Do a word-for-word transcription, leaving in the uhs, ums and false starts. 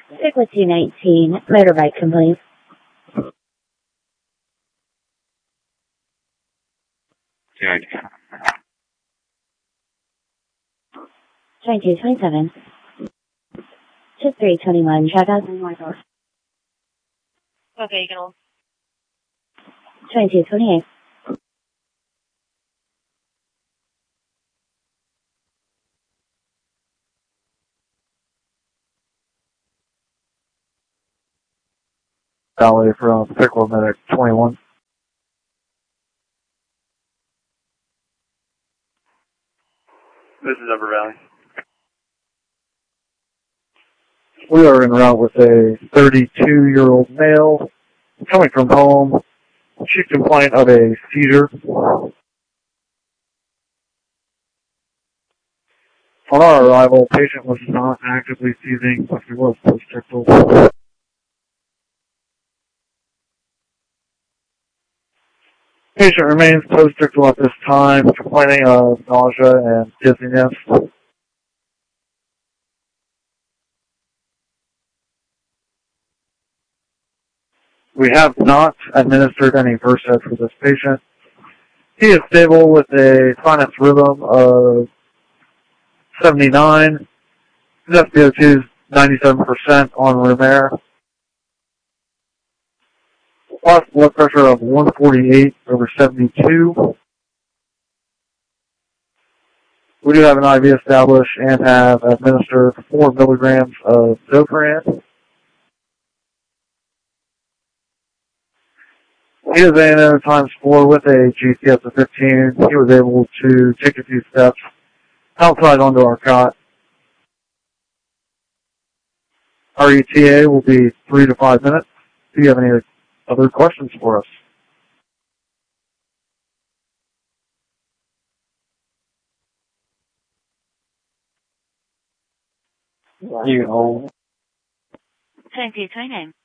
Stick with two nineteen, motorbike complaint. Good. twenty-two twenty-seven. To three twenty-one, check out. Okay, you can hold. twenty-two twenty-eight. Valley from Pickle Medic twenty-one. This is Upper Valley. We are en route with a thirty-two-year-old male coming from home. Chief complaint of a seizure. On our arrival, patient was not actively seizing, but he was post-ictal. Patient remains post-ictal at this time, complaining of nausea and dizziness. We have not administered any Versed for this patient. He is stable with a sinus rhythm of seventy-nine. His S p O two is ninety-seven percent on room air. Plus blood pressure of one forty-eight over seventy-two. We do have an I V established and have administered four milligrams of Zofran. He is A N O times four with a G C S of fifteen. He was able to take a few steps outside onto our cot. Our E T A will be three to five minutes. Do you have any other questions for us? You know. twenty-two twenty-nine.